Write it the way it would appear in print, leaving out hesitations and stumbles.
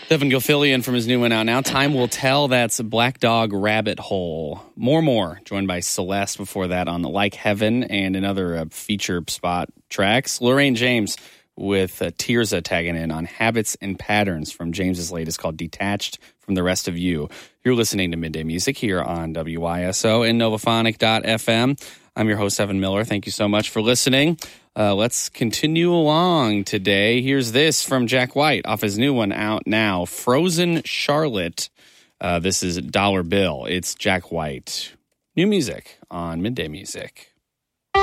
Devin Gilfillian from his new one out now. Time Will Tell. That's Black Dog Rabbit Hole. More. Joined by Celeste before that on Like Heaven and another feature spot tracks. Lorraine James with Tirza tagging in on Habits and Patterns from James's latest called Detached from the Rest of You. You're listening to Midday Music here on WYSO and Novophonic.fm. I'm your host, Evan Miller. Thank you so much for listening. Let's continue along today. Here's this from Jack White off his new one out now, Frozen Charlotte. This is Dollar Bill. It's Jack White. New music on Midday Music.